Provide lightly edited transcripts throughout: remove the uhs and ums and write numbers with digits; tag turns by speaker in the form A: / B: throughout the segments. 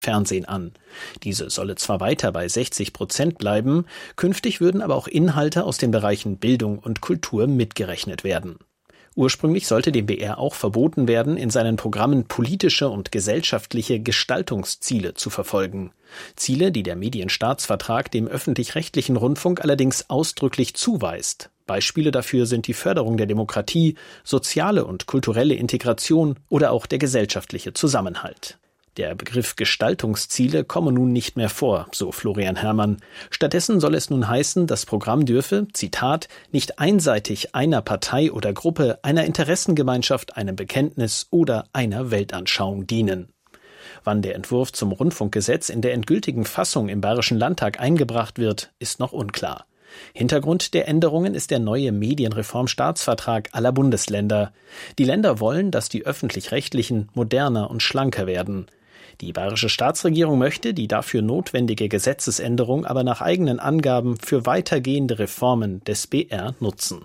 A: Fernsehen an. Diese solle zwar weiter bei 60% bleiben, künftig würden aber auch Inhalte aus den Bereichen Bildung und Kultur mitgerechnet werden. Ursprünglich sollte dem BR auch verboten werden, in seinen Programmen politische und gesellschaftliche Gestaltungsziele zu verfolgen. Ziele, die der Medienstaatsvertrag dem öffentlich-rechtlichen Rundfunk allerdings ausdrücklich zuweist. Beispiele dafür sind die Förderung der Demokratie, soziale und kulturelle Integration oder auch der gesellschaftliche Zusammenhalt. Der Begriff Gestaltungsziele komme nun nicht mehr vor, so Florian Herrmann. Stattdessen soll es nun heißen, das Programm dürfe, Zitat, nicht einseitig einer Partei oder Gruppe, einer Interessengemeinschaft, einem Bekenntnis oder einer Weltanschauung dienen. Wann der Entwurf zum Rundfunkgesetz in der endgültigen Fassung im Bayerischen Landtag eingebracht wird, ist noch unklar. Hintergrund der Änderungen ist der neue Medienreformstaatsvertrag aller Bundesländer. Die Länder wollen, dass die öffentlich-rechtlichen moderner und schlanker werden. Die bayerische Staatsregierung möchte die dafür notwendige Gesetzesänderung aber nach eigenen Angaben für weitergehende Reformen des BR nutzen.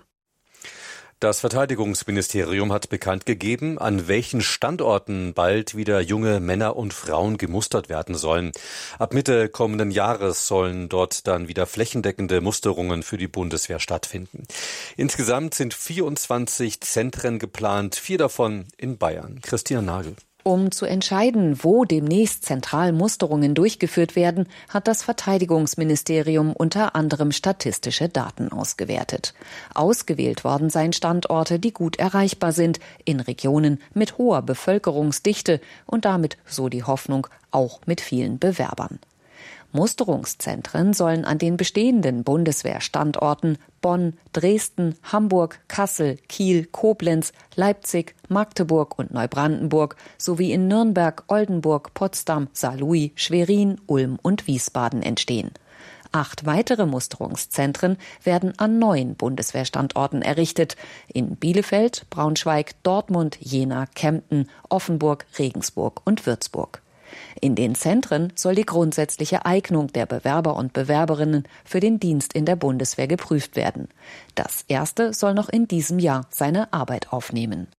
B: Das Verteidigungsministerium hat bekannt gegeben, an welchen Standorten bald wieder junge Männer und Frauen gemustert werden sollen. Ab Mitte kommenden Jahres sollen dort dann wieder flächendeckende Musterungen für die Bundeswehr stattfinden. Insgesamt sind 24 Zentren geplant, 4 davon in Bayern. Christina Nagel.
C: Um zu entscheiden, wo demnächst zentral Musterungen durchgeführt werden, hat das Verteidigungsministerium unter anderem statistische Daten ausgewertet. Ausgewählt worden seien Standorte, die gut erreichbar sind, in Regionen mit hoher Bevölkerungsdichte und damit, so die Hoffnung, auch mit vielen Bewerbern. Musterungszentren sollen an den bestehenden Bundeswehrstandorten Bonn, Dresden, Hamburg, Kassel, Kiel, Koblenz, Leipzig, Magdeburg und Neubrandenburg sowie in Nürnberg, Oldenburg, Potsdam, Saarlouis, Schwerin, Ulm und Wiesbaden entstehen. 8 weitere Musterungszentren werden an 9 Bundeswehrstandorten errichtet. In Bielefeld, Braunschweig, Dortmund, Jena, Kempten, Offenburg, Regensburg und Würzburg. In den Zentren soll die grundsätzliche Eignung der Bewerber und Bewerberinnen für den Dienst in der Bundeswehr geprüft werden. Das erste soll noch in diesem Jahr seine Arbeit aufnehmen.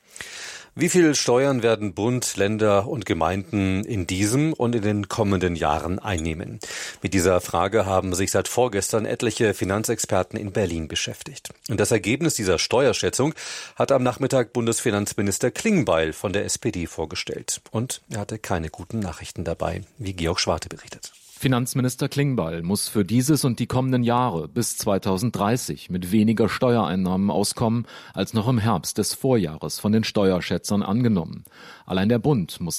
B: Wie viel Steuern werden Bund, Länder und Gemeinden in diesem und in den kommenden Jahren einnehmen? Mit dieser Frage haben sich seit vorgestern etliche Finanzexperten in Berlin beschäftigt. Und das Ergebnis dieser Steuerschätzung hat am Nachmittag Bundesfinanzminister Klingbeil von der SPD vorgestellt. Und er hatte keine guten Nachrichten dabei, wie Georg Schwarte berichtet.
D: Finanzminister Klingbeil muss für dieses und die kommenden Jahre bis 2030 mit weniger Steuereinnahmen auskommen, als noch im Herbst des Vorjahres von den Steuerschätzern angenommen. Allein der Bund muss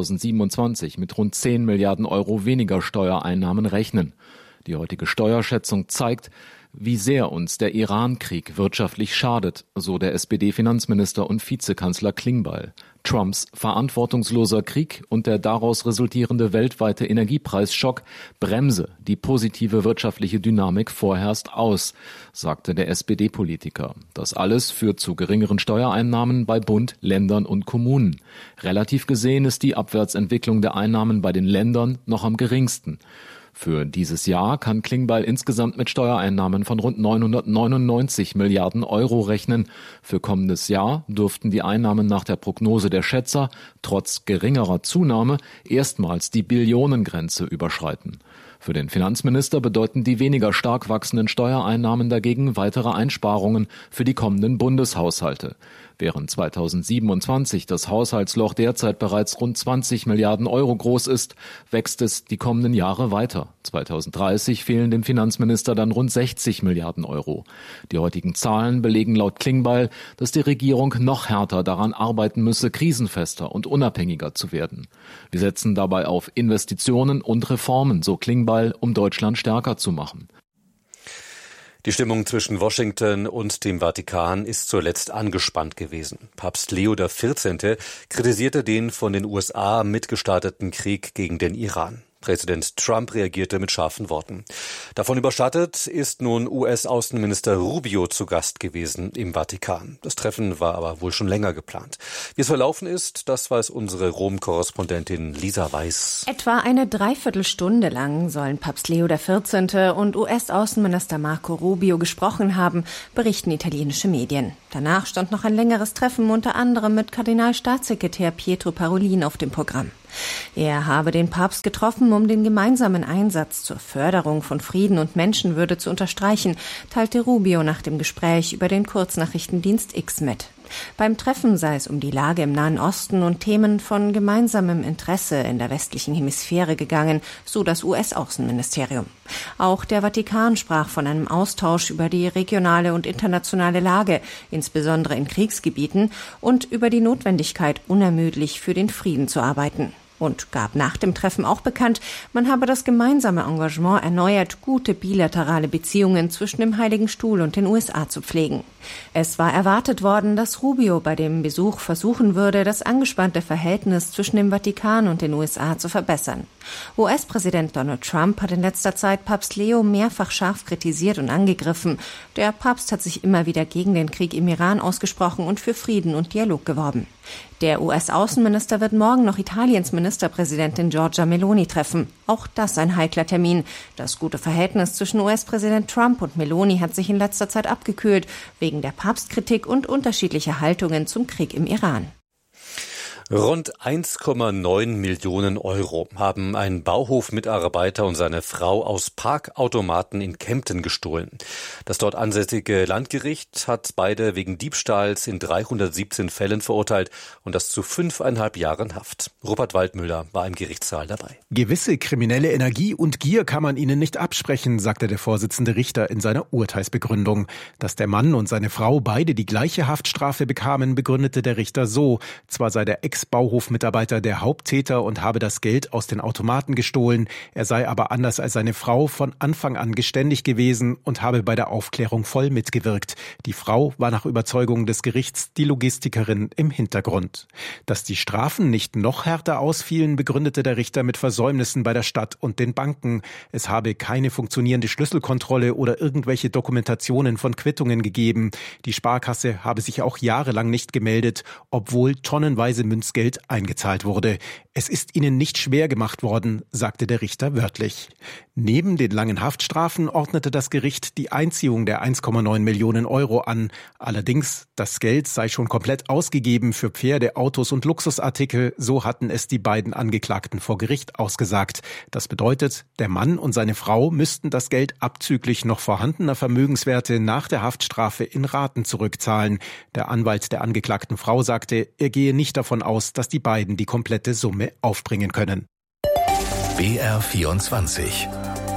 D: 2027 mit rund 10 Milliarden Euro weniger Steuereinnahmen rechnen. Die heutige Steuerschätzung zeigt, wie sehr uns der Iran-Krieg wirtschaftlich schadet, so der SPD-Finanzminister und Vizekanzler Klingbeil. Trumps verantwortungsloser Krieg und der daraus resultierende weltweite Energiepreisschock bremse die positive wirtschaftliche Dynamik vorerst aus, sagte der SPD-Politiker. Das alles führt zu geringeren Steuereinnahmen bei Bund, Ländern und Kommunen. Relativ gesehen ist die Abwärtsentwicklung der Einnahmen bei den Ländern noch am geringsten. Für dieses Jahr kann Klingbeil insgesamt mit Steuereinnahmen von rund 999 Milliarden Euro rechnen. Für kommendes Jahr dürften die Einnahmen nach der Prognose der Schätzer trotz geringerer Zunahme erstmals die Billionengrenze überschreiten. Für den Finanzminister bedeuten die weniger stark wachsenden Steuereinnahmen dagegen weitere Einsparungen für die kommenden Bundeshaushalte. Während 2027 das Haushaltsloch derzeit bereits rund 20 Milliarden Euro groß ist, wächst es die kommenden Jahre weiter. 2030 fehlen dem Finanzminister dann rund 60 Milliarden Euro. Die heutigen Zahlen belegen laut Klingbeil, dass die Regierung noch härter daran arbeiten müsse, krisenfester und unabhängiger zu werden. Wir setzen dabei auf Investitionen und Reformen, so Klingbeil, um Deutschland stärker zu machen.
B: Die Stimmung zwischen Washington und dem Vatikan ist zuletzt angespannt gewesen. Papst Leo XIV. Kritisierte den von den USA mitgestarteten Krieg gegen den Iran. Präsident Trump reagierte mit scharfen Worten. Davon überschattet ist nun US-Außenminister Rubio zu Gast gewesen im Vatikan. Das Treffen war aber wohl schon länger geplant. Wie es verlaufen ist, das weiß unsere Rom-Korrespondentin Lisa Weiß.
E: Etwa eine Dreiviertelstunde lang sollen Papst Leo XIV. Und US-Außenminister Marco Rubio gesprochen haben, berichten italienische Medien. Danach stand noch ein längeres Treffen unter anderem mit Kardinalstaatssekretär Pietro Parolin auf dem Programm. Er habe den Papst getroffen, um den gemeinsamen Einsatz zur Förderung von Frieden und Menschenwürde zu unterstreichen, teilte Rubio nach dem Gespräch über den Kurznachrichtendienst X mit. Beim Treffen sei es um die Lage im Nahen Osten und Themen von gemeinsamem Interesse in der westlichen Hemisphäre gegangen, so das US-Außenministerium. Auch der Vatikan sprach von einem Austausch über die regionale und internationale Lage, insbesondere in Kriegsgebieten, und über die Notwendigkeit, unermüdlich für den Frieden zu arbeiten. Und gab nach dem Treffen auch bekannt, man habe das gemeinsame Engagement erneuert, gute bilaterale Beziehungen zwischen dem Heiligen Stuhl und den USA zu pflegen. Es war erwartet worden, dass Rubio bei dem Besuch versuchen würde, das angespannte Verhältnis zwischen dem Vatikan und den USA zu verbessern. US-Präsident Donald Trump hat in letzter Zeit Papst Leo mehrfach scharf kritisiert und angegriffen. Der Papst hat sich immer wieder gegen den Krieg im Iran ausgesprochen und für Frieden und Dialog geworben. Der US-Außenminister wird morgen noch Italiens Ministerpräsidentin Giorgia Meloni treffen. Auch das ein heikler Termin. Das gute Verhältnis zwischen US-Präsident Trump und Meloni hat sich in letzter Zeit abgekühlt, wegen der Papstkritik und unterschiedlicher Haltungen zum Krieg im Iran.
B: Rund 1,9 Millionen Euro haben ein Bauhofmitarbeiter und seine Frau aus Parkautomaten in Kempten gestohlen. Das dort ansässige Landgericht hat beide wegen Diebstahls in 317 Fällen verurteilt und das zu 5,5 Jahren Haft. Rupert Waldmüller war im Gerichtssaal dabei.
F: Gewisse kriminelle Energie und Gier kann man ihnen nicht absprechen, sagte der Vorsitzende Richter in seiner Urteilsbegründung. Dass der Mann und seine Frau beide die gleiche Haftstrafe bekamen, begründete der Richter so: Zwar sei der Ex-Bauhofmitarbeiter der Haupttäter und habe das Geld aus den Automaten gestohlen. Er sei aber anders als seine Frau von Anfang an geständig gewesen und habe bei der Aufklärung voll mitgewirkt. Die Frau war nach Überzeugung des Gerichts die Logistikerin im Hintergrund. Dass die Strafen nicht noch härter ausfielen, begründete der Richter mit Versäumnissen bei der Stadt und den Banken. Es habe keine funktionierende Schlüsselkontrolle oder irgendwelche Dokumentationen von Quittungen gegeben. Die Sparkasse habe sich auch jahrelang nicht gemeldet, obwohl tonnenweise Münzgeld eingezahlt wurde. Es ist ihnen nicht schwer gemacht worden, sagte der Richter wörtlich. Neben den langen Haftstrafen ordnete das Gericht die Einziehung der 1,9 Millionen Euro an. Allerdings, das Geld sei schon komplett ausgegeben für Pferde, Autos und Luxusartikel, so hatten es die beiden Angeklagten vor Gericht ausgesagt. Das bedeutet, der Mann und seine Frau müssten das Geld abzüglich noch vorhandener Vermögenswerte nach der Haftstrafe in Raten zurückzahlen. Der Anwalt der angeklagten Frau sagte, er gehe nicht davon aus, dass die beiden die komplette Summe aufbringen können.
G: BR24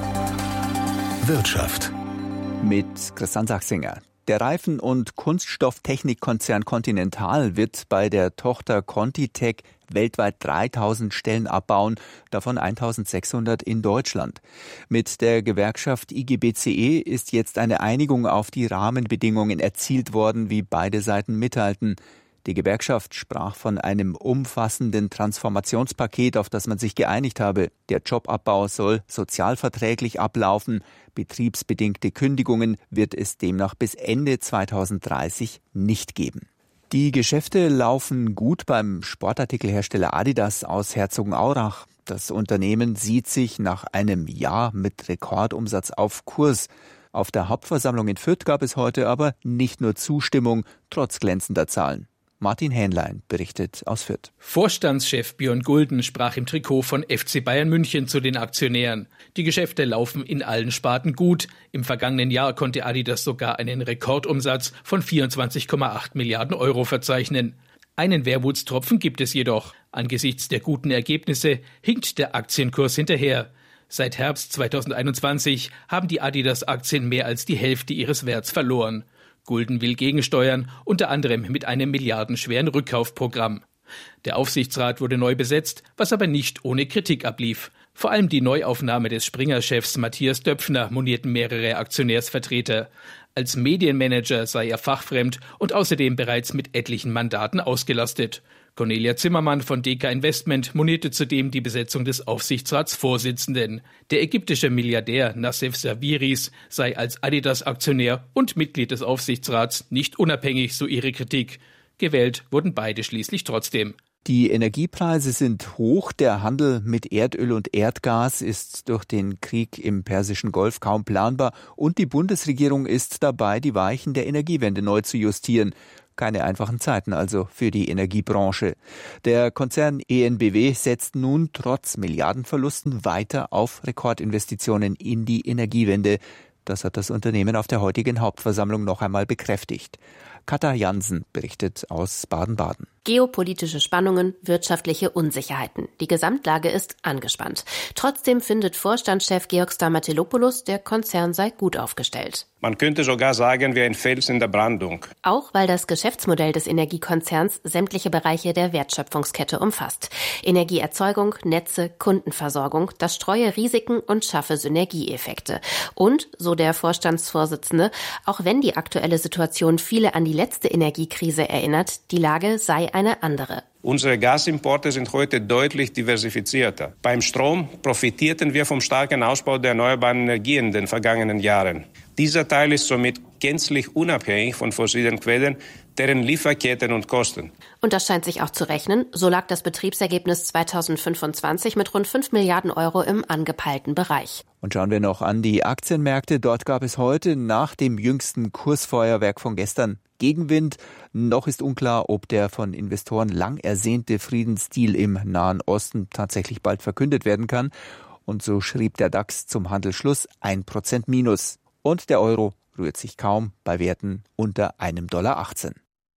G: Wirtschaft
H: mit Christian Sachsinger. Der Reifen- und Kunststofftechnikkonzern Continental wird bei der Tochter ContiTech weltweit 3000 Stellen abbauen, davon 1600 in Deutschland. Mit der Gewerkschaft IG-BCE ist jetzt eine Einigung auf die Rahmenbedingungen erzielt worden, wie beide Seiten mitteilten. Die Gewerkschaft sprach von einem umfassenden Transformationspaket, auf das man sich geeinigt habe. Der Jobabbau soll sozialverträglich ablaufen. Betriebsbedingte Kündigungen wird es demnach bis Ende 2030 nicht geben. Die Geschäfte laufen gut beim Sportartikelhersteller Adidas aus Herzogenaurach. Das Unternehmen sieht sich nach einem Jahr mit Rekordumsatz auf Kurs. Auf der Hauptversammlung in Fürth gab es heute aber nicht nur Zustimmung, trotz glänzender Zahlen. Martin Hähnlein berichtet aus Fürth.
I: Vorstandschef Björn Gulden sprach im Trikot von FC Bayern München zu den Aktionären. Die Geschäfte laufen in allen Sparten gut. Im vergangenen Jahr konnte Adidas sogar einen Rekordumsatz von 24,8 Milliarden Euro verzeichnen. Einen Wermutstropfen gibt es jedoch. Angesichts der guten Ergebnisse hinkt der Aktienkurs hinterher. Seit Herbst 2021 haben die Adidas-Aktien mehr als die Hälfte ihres Werts verloren. Gulden will gegensteuern, unter anderem mit einem milliardenschweren Rückkaufprogramm. Der Aufsichtsrat wurde neu besetzt, was aber nicht ohne Kritik ablief. Vor allem die Neuaufnahme des Springer-Chefs Matthias Döpfner monierten mehrere Aktionärsvertreter. Als Medienmanager sei er fachfremd und außerdem bereits mit etlichen Mandaten ausgelastet. Cornelia Zimmermann von DK Investment monierte zudem die Besetzung des Aufsichtsratsvorsitzenden. Der ägyptische Milliardär Nassef Sawiris sei als Adidas-Aktionär und Mitglied des Aufsichtsrats nicht unabhängig, so ihre Kritik. Gewählt wurden beide schließlich trotzdem.
H: Die Energiepreise sind hoch, der Handel mit Erdöl und Erdgas ist durch den Krieg im Persischen Golf kaum planbar und die Bundesregierung ist dabei, die Weichen der Energiewende neu zu justieren. Keine einfachen Zeiten also für die Energiebranche. Der Konzern EnBW setzt nun trotz Milliardenverlusten weiter auf Rekordinvestitionen in die Energiewende. Das hat das Unternehmen auf der heutigen Hauptversammlung noch einmal bekräftigt. Katja Jansen berichtet aus Baden-Baden.
G: Geopolitische Spannungen, wirtschaftliche Unsicherheiten. Die Gesamtlage ist angespannt. Trotzdem findet Vorstandschef Georg Stamatelopoulos, der Konzern sei gut aufgestellt.
J: Man könnte sogar sagen, wie ein Fels in der Brandung.
G: Auch weil das Geschäftsmodell des Energiekonzerns sämtliche Bereiche der Wertschöpfungskette umfasst. Energieerzeugung, Netze, Kundenversorgung, das streue Risiken und schaffe Synergieeffekte. Und, so der Vorstandsvorsitzende, auch wenn die aktuelle Situation viele an die letzte Energiekrise erinnert, die Lage sei eine andere.
J: Unsere Gasimporte sind heute deutlich diversifizierter. Beim Strom profitierten wir vom starken Ausbau der erneuerbaren Energien in den vergangenen Jahren. Dieser Teil ist somit gänzlich unabhängig von fossilen Quellen, deren Lieferketten und Kosten.
G: Und das scheint sich auch zu rechnen. So lag das Betriebsergebnis 2025 mit rund 5 Milliarden Euro im angepeilten Bereich.
H: Und schauen wir noch an die Aktienmärkte. Dort gab es heute nach dem jüngsten Kursfeuerwerk von gestern Gegenwind. Noch ist unklar, ob der von Investoren lang ersehnte Friedensdeal im Nahen Osten tatsächlich bald verkündet werden kann. Und so schrieb der DAX zum Handelsschluss 1% Minus. Und der Euro rührt sich kaum bei Werten unter $1,18.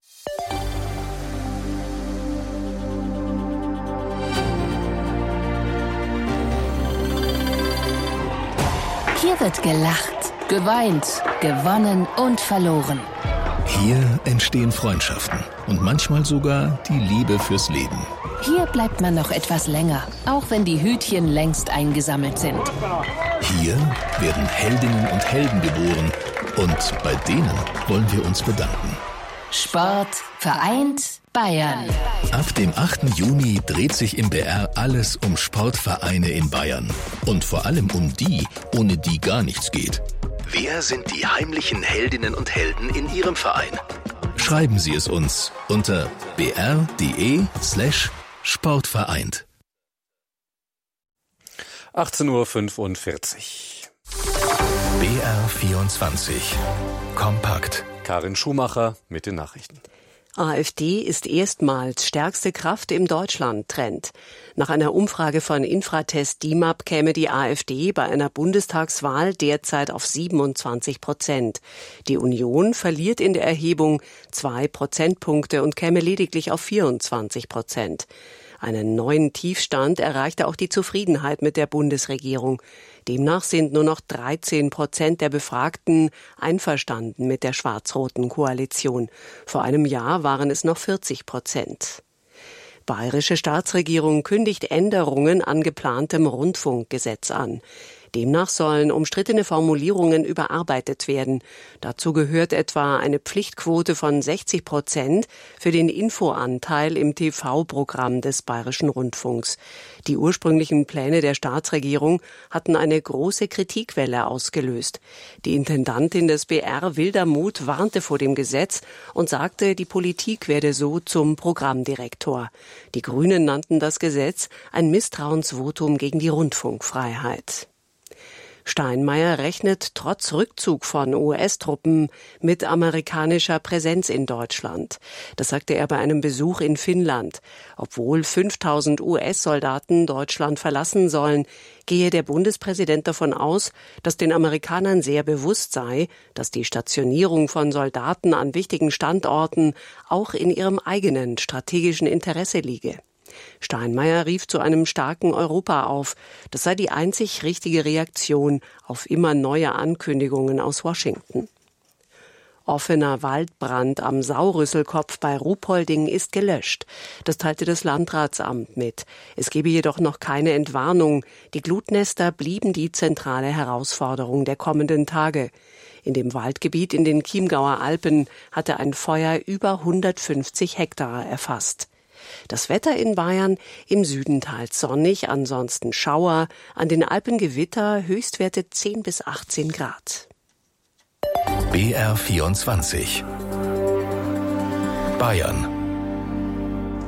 K: Hier wird gelacht, geweint, gewonnen und verloren.
L: Hier entstehen Freundschaften und manchmal sogar die Liebe fürs Leben.
K: Hier bleibt man noch etwas länger, auch wenn die Hütchen längst eingesammelt sind.
L: Hier werden Heldinnen und Helden geboren und bei denen wollen wir uns bedanken.
K: Sport vereint Bayern.
L: Ab dem 8. Juni dreht sich im BR alles um Sportvereine in Bayern. Und vor allem um die, ohne die gar nichts geht.
M: Wer sind die heimlichen Heldinnen und Helden in Ihrem Verein?
L: Schreiben Sie es uns unter br.de/sportvereint.
B: 18:45 Uhr.
L: BR24 Kompakt.
B: Karin Schumacher mit den Nachrichten.
N: AfD ist erstmals stärkste Kraft im Deutschland-Trend. Nach einer Umfrage von Infratest DIMAP käme die AfD bei einer Bundestagswahl derzeit auf 27%. Die Union verliert in der Erhebung 2 Prozentpunkte und käme lediglich auf 24%. Einen neuen Tiefstand erreichte auch die Zufriedenheit mit der Bundesregierung. Demnach sind nur noch 13% der Befragten einverstanden mit der schwarz-roten Koalition. Vor einem Jahr waren es noch 40%. Bayerische Staatsregierung kündigt Änderungen an geplantem Rundfunkgesetz an. Demnach sollen umstrittene Formulierungen überarbeitet werden. Dazu gehört etwa eine Pflichtquote von 60% für den Infoanteil im TV-Programm des Bayerischen Rundfunks. Die ursprünglichen Pläne der Staatsregierung hatten eine große Kritikwelle ausgelöst. Die Intendantin des BR Wildermuth warnte vor dem Gesetz und sagte, die Politik werde so zum Programmdirektor. Die Grünen nannten das Gesetz ein Misstrauensvotum gegen die Rundfunkfreiheit. Steinmeier rechnet trotz Rückzug von US-Truppen mit amerikanischer Präsenz in Deutschland. Das sagte er bei einem Besuch in Finnland. Obwohl 5000 US-Soldaten Deutschland verlassen sollen, gehe der Bundespräsident davon aus, dass den Amerikanern sehr bewusst sei, dass die Stationierung von Soldaten an wichtigen Standorten auch in ihrem eigenen strategischen Interesse liege. Steinmeier rief zu einem starken Europa auf. Das sei die einzig richtige Reaktion auf immer neue Ankündigungen aus Washington. Offener Waldbrand am Saurüsselkopf bei Ruhpolding ist gelöscht. Das teilte das Landratsamt mit. Es gebe jedoch noch keine Entwarnung. Die Glutnester blieben die zentrale Herausforderung der kommenden Tage. In dem Waldgebiet in den Chiemgauer Alpen hatte ein Feuer über 150 Hektar erfasst. Das Wetter in Bayern: im Süden teils sonnig, ansonsten Schauer, an den Alpen Gewitter, Höchstwerte 10 bis 18 Grad.
L: BR24 Bayern.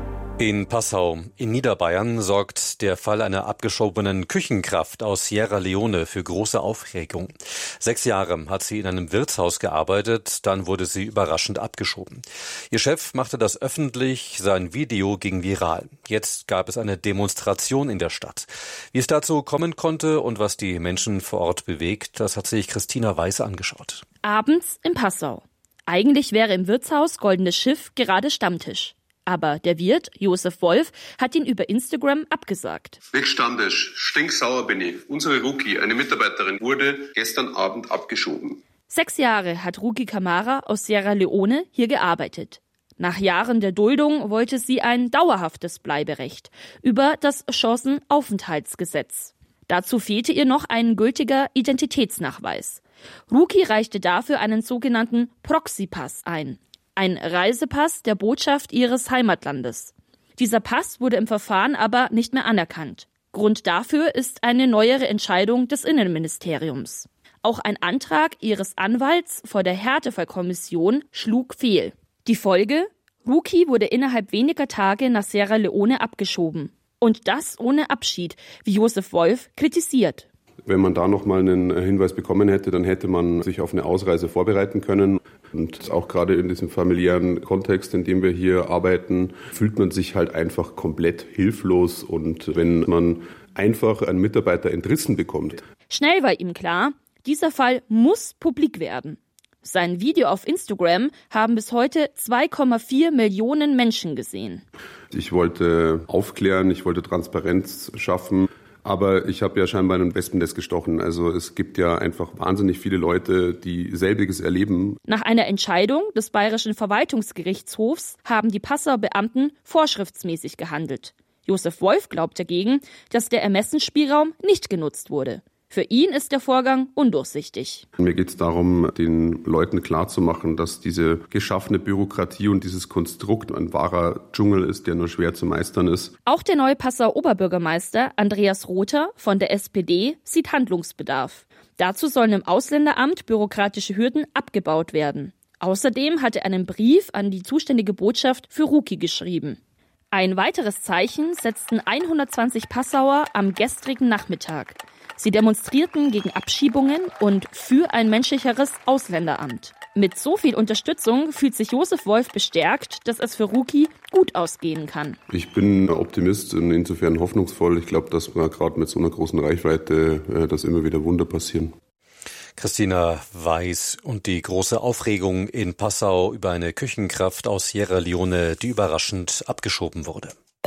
B: In Passau in Niederbayern sorgt der Fall einer abgeschobenen Küchenkraft aus Sierra Leone für große Aufregung. 6 Jahre hat sie in einem Wirtshaus gearbeitet, dann wurde sie überraschend abgeschoben. Ihr Chef machte das öffentlich, sein Video ging viral. Jetzt gab es eine Demonstration in der Stadt. Wie es dazu kommen konnte und was die Menschen vor Ort bewegt, das hat sich Christina Weiß angeschaut.
O: Abends in Passau. Eigentlich wäre im Wirtshaus Goldenes Schiff gerade Stammtisch. Aber der Wirt, Josef Wolf, hat ihn über Instagram abgesagt.
P: Weg Stammtisch, stinksauer bin ich. Unsere Ruki, eine Mitarbeiterin, wurde gestern Abend abgeschoben.
O: 6 Jahre hat Ruki Kamara aus Sierra Leone hier gearbeitet. Nach Jahren der Duldung wollte sie ein dauerhaftes Bleiberecht über das Chancenaufenthaltsgesetz. Dazu fehlte ihr noch ein gültiger Identitätsnachweis. Ruki reichte dafür einen sogenannten Proxy-Pass ein. Ein Reisepass der Botschaft ihres Heimatlandes. Dieser Pass wurde im Verfahren aber nicht mehr anerkannt. Grund dafür ist eine neuere Entscheidung des Innenministeriums. Auch ein Antrag ihres Anwalts vor der Härtefallkommission schlug fehl. Die Folge? Ruki wurde innerhalb weniger Tage nach Sierra Leone abgeschoben. Und das ohne Abschied, wie Josef Wolf kritisiert.
Q: Wenn man da nochmal einen Hinweis bekommen hätte, dann hätte man sich auf eine Ausreise vorbereiten können. Und auch gerade in diesem familiären Kontext, in dem wir hier arbeiten, fühlt man sich halt einfach komplett hilflos. Und wenn man einfach einen Mitarbeiter entrissen bekommt.
O: Schnell war ihm klar, dieser Fall muss publik werden. Sein Video auf Instagram haben bis heute 2,4 Millionen Menschen gesehen.
Q: Ich wollte aufklären, ich wollte Transparenz schaffen. Aber ich habe ja scheinbar in ein Wespennest gestochen. Also es gibt ja einfach wahnsinnig viele Leute, die selbiges erleben.
O: Nach einer Entscheidung des Bayerischen Verwaltungsgerichtshofs haben die Passauer Beamten vorschriftsmäßig gehandelt. Josef Wolf glaubt dagegen, dass der Ermessensspielraum nicht genutzt wurde. Für ihn ist der Vorgang undurchsichtig.
Q: Mir geht es darum, den Leuten klarzumachen, dass diese geschaffene Bürokratie und dieses Konstrukt ein wahrer Dschungel ist, der nur schwer zu meistern ist.
O: Auch der neue Passauer Oberbürgermeister Andreas Rother von der SPD sieht Handlungsbedarf. Dazu sollen im Ausländeramt bürokratische Hürden abgebaut werden. Außerdem hat er einen Brief an die zuständige Botschaft für Ruki geschrieben. Ein weiteres Zeichen setzten 120 Passauer am gestrigen Nachmittag. Sie demonstrierten gegen Abschiebungen und für ein menschlicheres Ausländeramt. Mit so viel Unterstützung fühlt sich Josef Wolf bestärkt, dass es für Ruki gut ausgehen kann.
Q: Ich bin Optimist und insofern hoffnungsvoll. Ich glaube, dass wir gerade mit so einer großen Reichweite, dass immer wieder Wunder passieren.
B: Christina Weiß und die große Aufregung in Passau über eine Küchenkraft aus Sierra Leone, die überraschend abgeschoben wurde.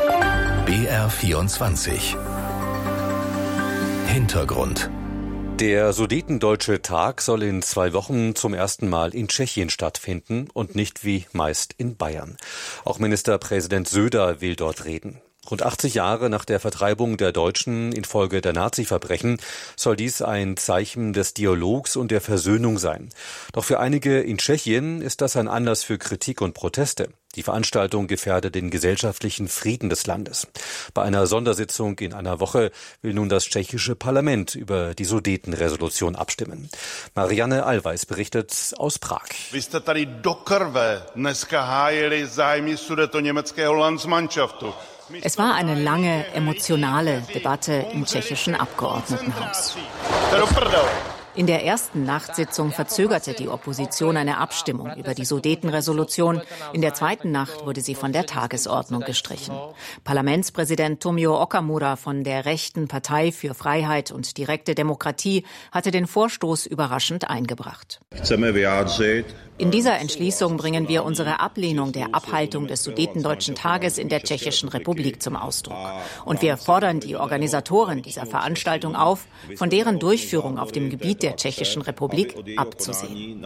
L: BR24 Hintergrund.
B: Der Sudetendeutsche Tag soll in 2 Wochen zum ersten Mal in Tschechien stattfinden und nicht wie meist in Bayern. Auch Ministerpräsident Söder will dort reden. Rund 80 Jahre nach der Vertreibung der Deutschen infolge der Nazi-Verbrechen soll dies ein Zeichen des Dialogs und der Versöhnung sein. Doch für einige in Tschechien ist das ein Anlass für Kritik und Proteste. Die Veranstaltung gefährde den gesellschaftlichen Frieden des Landes. Bei einer Sondersitzung in einer Woche will nun das tschechische Parlament über die Sudetenresolution abstimmen. Marianne Allweis berichtet aus Prag.
R: Vy jste tady do krve dneska hájili zájmy sudetoněmeckého Landsmannschaftu.
S: Es war eine lange, emotionale Debatte im tschechischen Abgeordnetenhaus. In der ersten Nachtsitzung verzögerte die Opposition eine Abstimmung über die Sudetenresolution. In der zweiten Nacht wurde sie von der Tagesordnung gestrichen. Parlamentspräsident Tomio Okamura von der rechten Partei für Freiheit und direkte Demokratie hatte den Vorstoß überraschend eingebracht. In dieser Entschließung bringen wir unsere Ablehnung der Abhaltung des Sudetendeutschen Tages in der Tschechischen Republik zum Ausdruck. Und wir fordern die Organisatoren dieser Veranstaltung auf, von deren Durchführung auf dem Gebiet der Tschechischen Republik abzusehen.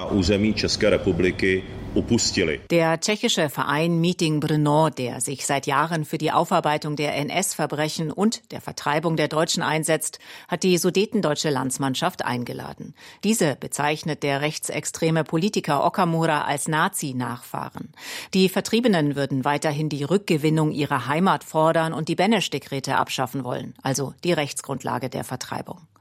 S: Der tschechische Verein Meeting Brno, der sich seit Jahren für die Aufarbeitung der NS-Verbrechen und der Vertreibung der Deutschen einsetzt, hat die sudetendeutsche Landsmannschaft eingeladen. Diese bezeichnet der rechtsextreme Politiker Okamura als Nazi-Nachfahren. Die Vertriebenen würden weiterhin die Rückgewinnung ihrer Heimat fordern und die Beneš-Dekrete abschaffen wollen, also die Rechtsgrundlage der Vertreibung.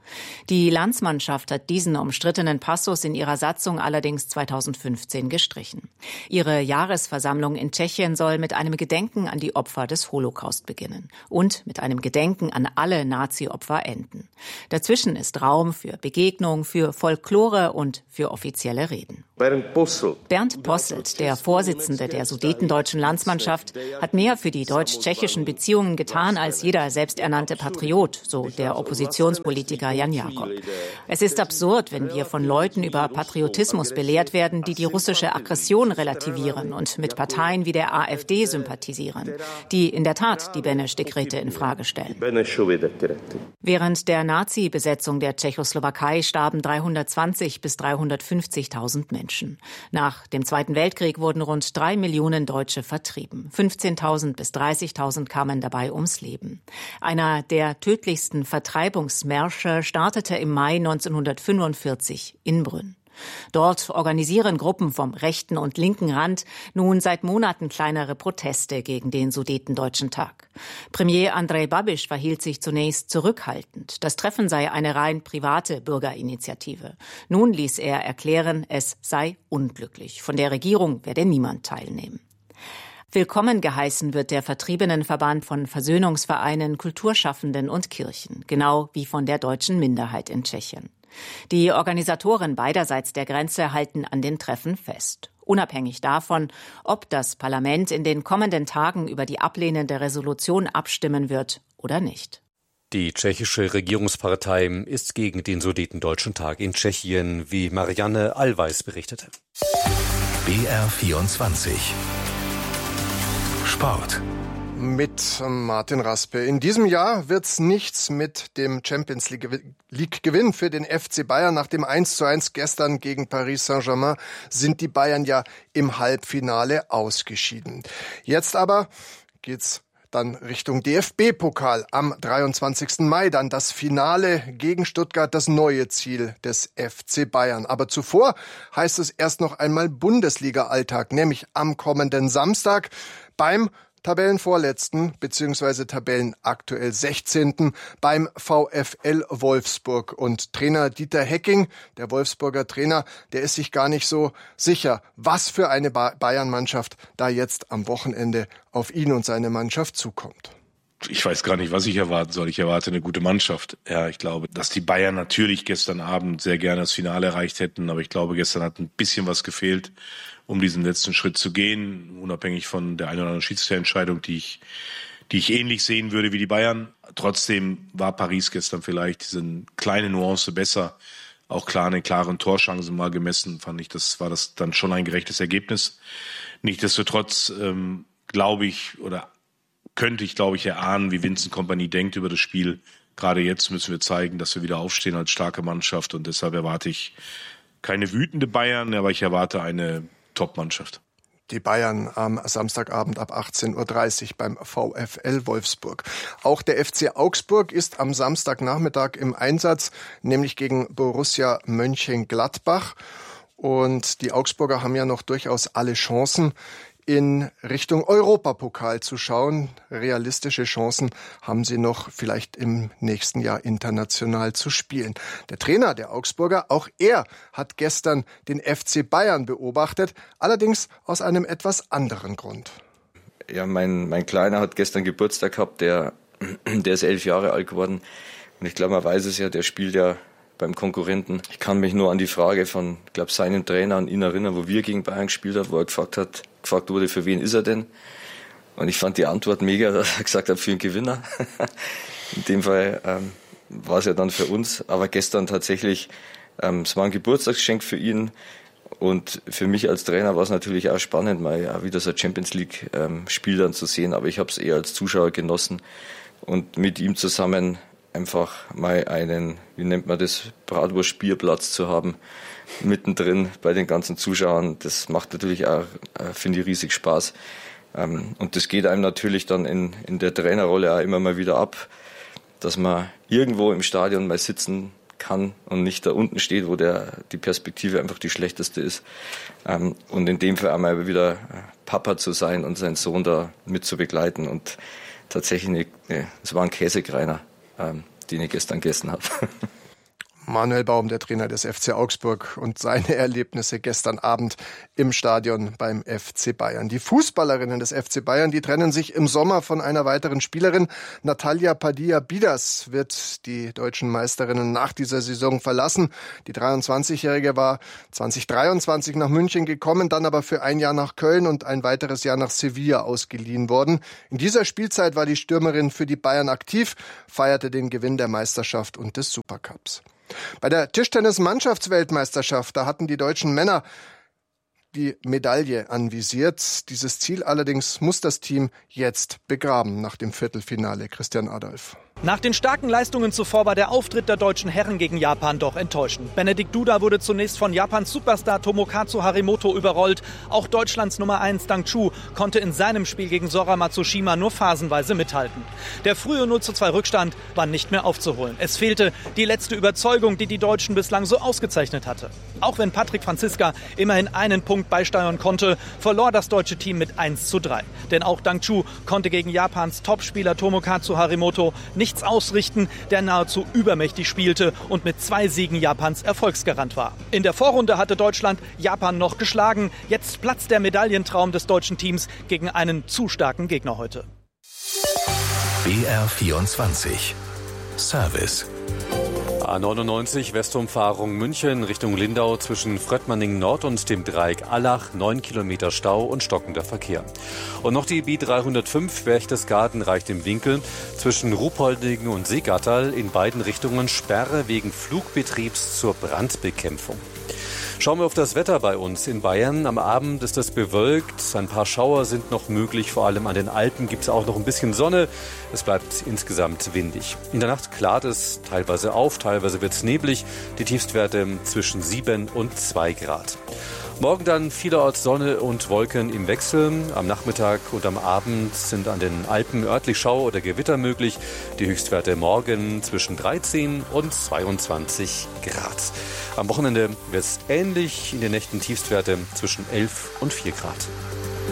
S: Die Landsmannschaft hat diesen umstrittenen Passus in ihrer Satzung allerdings 2015 gestrichen. Ihre Jahresversammlung in Tschechien soll mit einem Gedenken an die Opfer des Holocaust beginnen und mit einem Gedenken an alle Nazi-Opfer enden. Dazwischen ist Raum für Begegnung, für Folklore und für offizielle Reden. Bernd Posselt, der Vorsitzende der sudetendeutschen Landsmannschaft, hat mehr für die deutsch-tschechischen Beziehungen getan als jeder selbsternannte Patriot, so der Oppositionspolitiker Jan Jakob. Es ist absurd, wenn wir von Leuten über Patriotismus belehrt werden, die die russische Aggression relativieren und mit Parteien wie der AfD sympathisieren, die in der Tat die Beneš-Dekrete in Frage stellen. Während der Nazi-Besetzung der Tschechoslowakei starben 320 bis 350.000 Menschen. Nach dem Zweiten Weltkrieg wurden rund 3 Millionen Deutsche vertrieben. 15.000 bis 30.000 kamen dabei ums Leben. Einer der tödlichsten Vertreibungsmärsche startete im Mai 1945 in Brünn. Dort organisieren Gruppen vom rechten und linken Rand nun seit Monaten kleinere Proteste gegen den Sudetendeutschen Tag. Premier Andrej Babiš verhielt sich zunächst zurückhaltend. Das Treffen sei eine rein private Bürgerinitiative. Nun ließ er erklären, es sei unglücklich. Von der Regierung werde niemand teilnehmen. Willkommen geheißen wird der Vertriebenenverband von Versöhnungsvereinen, Kulturschaffenden und Kirchen, genau wie von der deutschen Minderheit in Tschechien. Die Organisatoren beiderseits der Grenze halten an den Treffen fest. Unabhängig davon, ob das Parlament in den kommenden Tagen über die ablehnende Resolution abstimmen wird oder nicht.
B: Die tschechische Regierungspartei ist gegen den Sudetendeutschen Tag in Tschechien, wie Marianne Allweis berichtete.
L: BR24 Sport.
T: Mit Martin Raspe. In diesem Jahr wird's nichts mit dem Champions League-Gewinn für den FC Bayern. Nach dem 1:1 gestern gegen Paris Saint-Germain sind die Bayern ja im Halbfinale ausgeschieden. Jetzt aber geht's dann Richtung DFB-Pokal. Am 23. Mai dann das Finale gegen Stuttgart, das neue Ziel des FC Bayern. Aber zuvor heißt es erst noch einmal Bundesliga-Alltag, nämlich am kommenden Samstag beim Tabellenvorletzten bzw. Tabellenaktuell 16. beim VfL Wolfsburg. Und Trainer Dieter Hecking, der Wolfsburger Trainer, der ist sich gar nicht so sicher, was für eine Bayern-Mannschaft da jetzt am Wochenende auf ihn und seine Mannschaft zukommt.
U: Ich weiß gar nicht, was ich erwarten soll. Ich erwarte eine gute Mannschaft. Ja, ich glaube, dass die Bayern natürlich gestern Abend sehr gerne das Finale erreicht hätten. Aber ich glaube, gestern hat ein bisschen was gefehlt, um diesen letzten Schritt zu gehen. Unabhängig von der einen oder anderen Schiedsrichterentscheidung, die ich ähnlich sehen würde wie die Bayern. Trotzdem war Paris gestern vielleicht diese kleine Nuance besser. Auch klaren Torchancen mal gemessen, fand ich, war das dann schon ein gerechtes Ergebnis. Nichtsdestotrotz könnte ich erahnen, wie Vincent Kompany denkt über das Spiel. Gerade jetzt müssen wir zeigen, dass wir wieder aufstehen als starke Mannschaft und deshalb erwarte ich keine wütende Bayern, aber ich erwarte eine Top-Mannschaft.
T: Die Bayern am Samstagabend ab 18:30 Uhr beim VfL Wolfsburg. Auch der FC Augsburg ist am Samstagnachmittag im Einsatz, nämlich gegen Borussia Mönchengladbach. Und die Augsburger haben ja noch durchaus alle Chancen, in Richtung Europapokal zu schauen. Realistische Chancen haben sie noch, vielleicht im nächsten Jahr international zu spielen. Der Trainer der Augsburger, auch er hat gestern den FC Bayern beobachtet, allerdings aus einem etwas anderen Grund.
V: Ja, mein Kleiner hat gestern Geburtstag gehabt, der ist 11 Jahre alt geworden. Und ich glaube, man weiß es ja, der spielt ja beim Konkurrenten. Ich kann mich nur an die Frage von, seinem Trainer an ihn erinnern, wo wir gegen Bayern gespielt haben, wo er gefragt wurde, für wen ist er denn? Und ich fand die Antwort mega, dass er gesagt hat, für einen Gewinner. In dem Fall war es ja dann für uns. Aber gestern tatsächlich, es war ein Geburtstagsgeschenk für ihn. Und für mich als Trainer war es natürlich auch spannend, mal wieder so ein Champions League Spiel dann zu sehen. Aber ich habe es eher als Zuschauer genossen und mit ihm zusammen einfach mal einen, wie nennt man das, Bratwurst-Bierplatz zu haben, mittendrin bei den ganzen Zuschauern. Das macht natürlich auch, finde ich, riesig Spaß. Und das geht einem natürlich dann in der Trainerrolle auch immer mal wieder ab, dass man irgendwo im Stadion mal sitzen kann und nicht da unten steht, wo die Perspektive einfach die schlechteste ist. Und in dem Fall einmal wieder Papa zu sein und seinen Sohn da mit zu begleiten. Und tatsächlich, es war ein Käsekreiner, den ich gestern gegessen habe.
T: Manuel Baum, der Trainer des FC Augsburg, und seine Erlebnisse gestern Abend im Stadion beim FC Bayern. Die Fußballerinnen des FC Bayern, die trennen sich im Sommer von einer weiteren Spielerin. Natalia Padilla-Bidas wird die deutschen Meisterinnen nach dieser Saison verlassen. Die 23-Jährige war 2023 nach München gekommen, dann aber für ein Jahr nach Köln und ein weiteres Jahr nach Sevilla ausgeliehen worden. In dieser Spielzeit war die Stürmerin für die Bayern aktiv, feierte den Gewinn der Meisterschaft und des Supercups. Bei der Tischtennis-Mannschaftsweltmeisterschaft, da hatten die deutschen Männer die Medaille anvisiert. Dieses Ziel allerdings muss das Team jetzt begraben nach dem Viertelfinale. Christian Adolf.
A: Nach den starken Leistungen zuvor war der Auftritt der deutschen Herren gegen Japan doch enttäuschend. Benedikt Duda wurde zunächst von Japans Superstar Tomokazu Harimoto überrollt. Auch Deutschlands Nummer 1 Dang Chu konnte in seinem Spiel gegen Sora Matsushima nur phasenweise mithalten. Der frühe 0:2 Rückstand war nicht mehr aufzuholen. Es fehlte die letzte Überzeugung, die die Deutschen bislang so ausgezeichnet hatte. Auch wenn Patrick Franziska immerhin einen Punkt beisteuern konnte, verlor das deutsche Team mit 1:3. Denn auch Dang Chu konnte gegen Japans Topspieler Tomokazu Harimoto nichts ausrichten, der nahezu übermächtig spielte und mit 2 Siegen Japans Erfolgsgarant war. In der Vorrunde hatte Deutschland Japan noch geschlagen. Jetzt platzt der Medaillentraum des deutschen Teams gegen einen zu starken Gegner heute.
L: BR24 Service.
B: A99 Westumfahrung München Richtung Lindau zwischen Fröttmanning Nord und dem Dreieck Allach, 9 Kilometer Stau und stockender Verkehr. Und noch die B305 Berchtesgaden reicht im Winkel zwischen Ruhpolding und Seegatterl, in beiden Richtungen Sperre wegen Flugbetriebs zur Brandbekämpfung. Schauen wir auf das Wetter bei uns in Bayern. Am Abend ist es bewölkt. Ein paar Schauer sind noch möglich. Vor allem an den Alpen gibt es auch noch ein bisschen Sonne. Es bleibt insgesamt windig. In der Nacht klart es teilweise auf, teilweise wird es neblig. Die Tiefstwerte zwischen 7 und 2 Grad. Morgen dann vielerorts Sonne und Wolken im Wechsel. Am Nachmittag und am Abend sind an den Alpen örtlich Schauer oder Gewitter möglich. Die Höchstwerte morgen zwischen 13 und 22 Grad. Am Wochenende wird es ähnlich, in den Nächten Tiefstwerte zwischen 11 und 4 Grad.